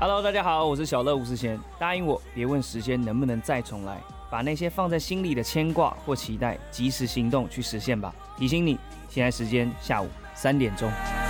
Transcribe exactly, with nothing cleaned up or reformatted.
Hello， 大家好，我是小乐吴思贤。答应我，别问时间能不能再重来，把那些放在心里的牵挂或期待，及时行动去实现吧。提醒你，现在时间下午三点钟。